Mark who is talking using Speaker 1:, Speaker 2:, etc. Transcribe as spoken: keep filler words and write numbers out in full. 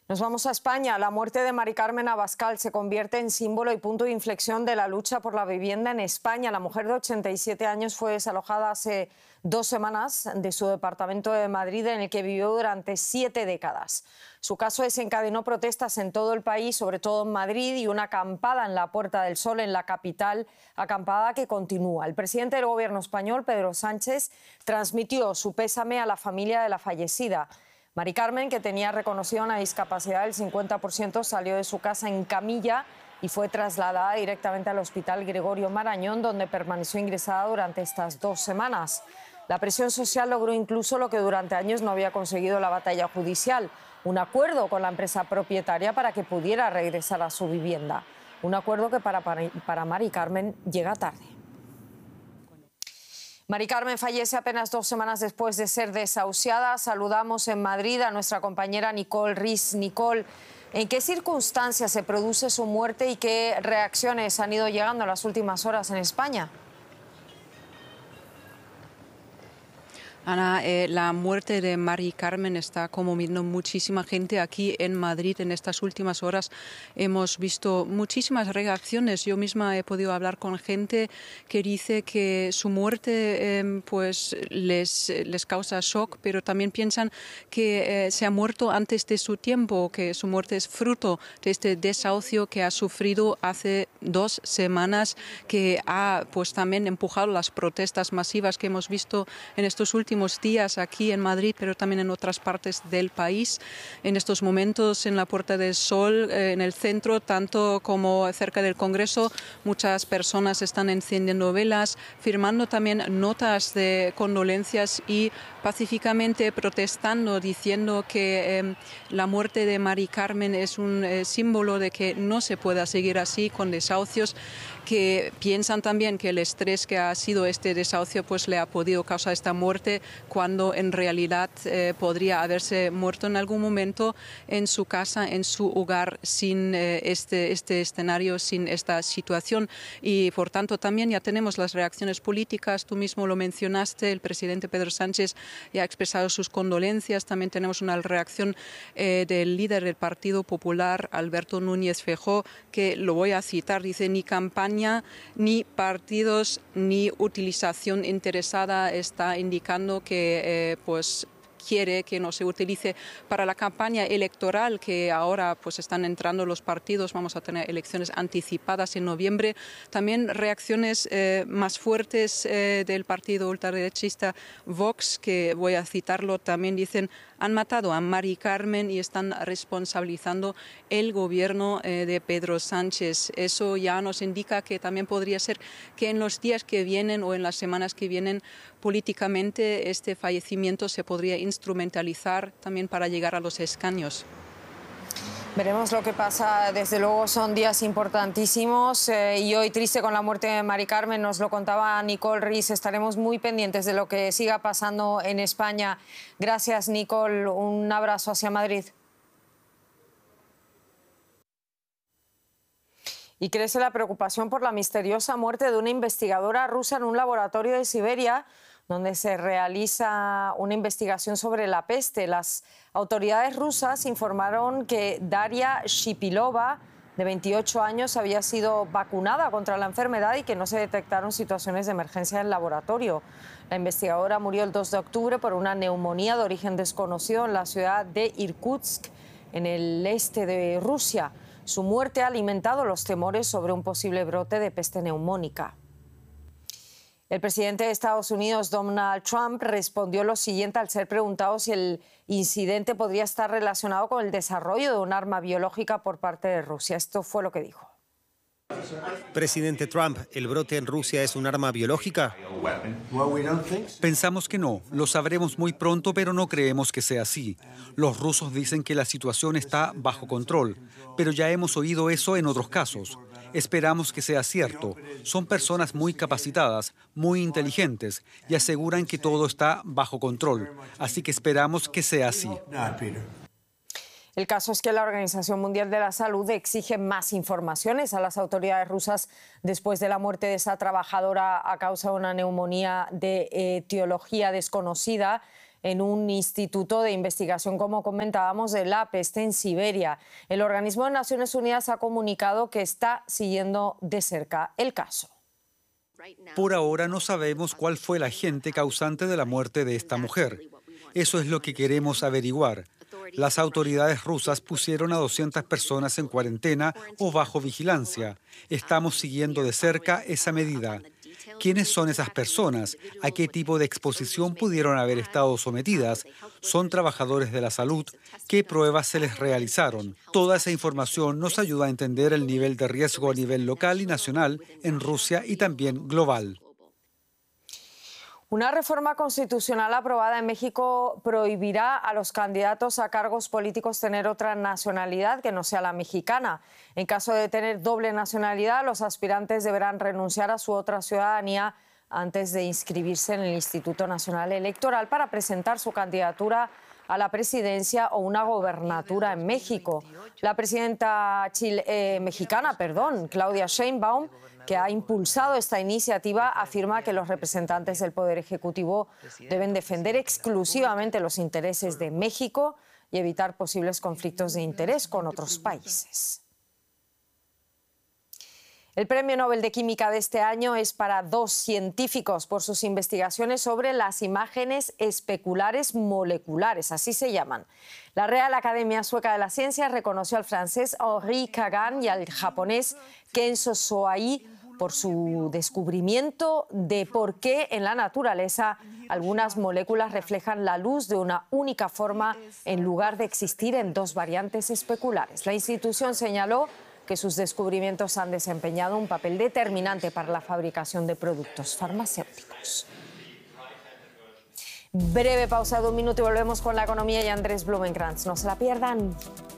Speaker 1: Nos vamos a España. La muerte de Mari Carmen Abascal se convierte en símbolo y punto de inflexión de la lucha por la vivienda en España. La mujer de ochenta y siete años fue desalojada hace dos semanas de su departamento de Madrid, en el que vivió durante siete décadas. Su caso desencadenó protestas en todo el país, sobre todo en Madrid, y una acampada en la Puerta del Sol, en la capital, acampada que continúa. El presidente del Gobierno español, Pedro Sánchez, transmitió su pésame a la familia de la fallecida. Mari Carmen, que tenía reconocida una discapacidad del cincuenta por ciento, salió de su casa en camilla y fue trasladada directamente al Hospital Gregorio Marañón, donde permaneció ingresada durante estas dos semanas. La presión social logró incluso lo que durante años no había conseguido la batalla judicial: un acuerdo con la empresa propietaria para que pudiera regresar a su vivienda. Un acuerdo que para, para Mari Carmen llega tarde. Mari Carmen fallece apenas dos semanas después de ser desahuciada. Saludamos en Madrid a nuestra compañera Nicole Riz. Nicole, ¿en qué circunstancias se produce su muerte y qué reacciones han ido llegando en las últimas horas en España?
Speaker 2: Ana, eh, la muerte de Mari Carmen está conmoviendo muchísima gente aquí en Madrid. En estas últimas horas hemos visto muchísimas reacciones. Yo misma he podido hablar con gente que dice que su muerte eh, pues les, les causa shock, pero también piensan que eh, se ha muerto antes de su tiempo, que su muerte es fruto de este desahucio que ha sufrido hace dos semanas, que ha pues también empujado las protestas masivas que hemos visto en estos últimos días aquí en Madrid, pero también en otras partes del país. En estos momentos en la Puerta del Sol, eh, en el centro, tanto como cerca del Congreso, muchas personas están encendiendo velas, firmando también notas de condolencias y pacíficamente protestando, diciendo que eh, la muerte de Mari Carmen es un eh, símbolo de que no se pueda seguir así con desahucios, que piensan también que el estrés que ha sido este desahucio pues le ha podido causar esta muerte, cuando en realidad eh, podría haberse muerto en algún momento en su casa, en su hogar, sin eh, este, este escenario, sin esta situación. Y por tanto también ya tenemos las reacciones políticas. Tú mismo lo mencionaste, el presidente Pedro Sánchez ya ha expresado sus condolencias. También tenemos una reacción eh, del líder del Partido Popular, Alberto Núñez Feijóo, que lo voy a citar, dice: ni campaña, ni partidos, ni utilización interesada. Está indicando que eh, pues quiere que no se utilice para la campaña electoral, que ahora pues están entrando los partidos. Vamos a tener elecciones anticipadas en noviembre. También reacciones eh, más fuertes eh, del partido ultraderechista Vox, que voy a citarlo, también dicen: han matado a Mari Carmen y están responsabilizando el gobierno eh, de Pedro Sánchez. Eso ya nos indica que también podría ser que en los días que vienen o en las semanas que vienen, políticamente este fallecimiento se podría instrumentalizar también para llegar a los escaños.
Speaker 1: Veremos lo que pasa. Desde luego son días importantísimos eh, y hoy, triste con la muerte de Mari Carmen, nos lo contaba Nicole Riz. Estaremos muy pendientes de lo que siga pasando en España. Gracias, Nicole. Un abrazo hacia Madrid. Y crece la preocupación por la misteriosa muerte de una investigadora rusa en un laboratorio de Siberia, donde se realiza una investigación sobre la peste. Las autoridades rusas informaron que Daria Shipilova, de veintiocho años, había sido vacunada contra la enfermedad y que no se detectaron situaciones de emergencia en el laboratorio. La investigadora murió el dos de octubre por una neumonía de origen desconocido en la ciudad de Irkutsk, en el este de Rusia. Su muerte ha alimentado los temores sobre un posible brote de peste neumónica. El presidente de Estados Unidos, Donald Trump, respondió lo siguiente al ser preguntado si el incidente podría estar relacionado con el desarrollo de un arma biológica por parte de Rusia. Esto fue lo que dijo.
Speaker 3: Presidente Trump, ¿el brote en Rusia es un arma biológica?
Speaker 4: Pensamos que no. Lo sabremos muy pronto, pero no creemos que sea así. Los rusos dicen que la situación está bajo control, pero ya hemos oído eso en otros casos. Esperamos que sea cierto. Son personas muy capacitadas, muy inteligentes y aseguran que todo está bajo control. Así que esperamos que sea así.
Speaker 1: El caso es que la Organización Mundial de la Salud exige más informaciones a las autoridades rusas después de la muerte de esa trabajadora a causa de una neumonía de etiología desconocida. en un instituto de investigación, como comentábamos, de la peste en Siberia. El organismo de Naciones Unidas ha comunicado que está siguiendo de cerca el caso.
Speaker 4: Por ahora no sabemos cuál fue el agente causante de la muerte de esta mujer. Eso es lo que queremos averiguar. Las autoridades rusas pusieron a doscientas personas en cuarentena o bajo vigilancia. Estamos siguiendo de cerca esa medida. ¿Quiénes son esas personas? ¿A qué tipo de exposición pudieron haber estado sometidas? ¿Son trabajadores de la salud? ¿Qué pruebas se les realizaron? Toda esa información nos ayuda a entender el nivel de riesgo a nivel local y nacional en Rusia y también global.
Speaker 1: Una reforma constitucional aprobada en México prohibirá a los candidatos a cargos políticos tener otra nacionalidad que no sea la mexicana. En caso de tener doble nacionalidad, los aspirantes deberán renunciar a su otra ciudadanía antes de inscribirse en el Instituto Nacional Electoral para presentar su candidatura a la presidencia o una gobernatura en México. La presidenta chile, eh, mexicana, perdón, Claudia Sheinbaum, que ha impulsado esta iniciativa, afirma que los representantes del Poder Ejecutivo deben defender exclusivamente los intereses de México y evitar posibles conflictos de interés con otros países. El Premio Nobel de Química de este año es para dos científicos por sus investigaciones sobre las imágenes especulares moleculares, así se llaman. La Real Academia Sueca de las Ciencias reconoció al francés Henri Kagan y al japonés Kenzo Soai por su descubrimiento de por qué en la naturaleza algunas moléculas reflejan la luz de una única forma en lugar de existir en dos variantes especulares. La institución señaló que sus descubrimientos han desempeñado un papel determinante para la fabricación de productos farmacéuticos. Breve pausa de un minuto y volvemos con la economía y Andrés Blumenkrantz. No se la pierdan.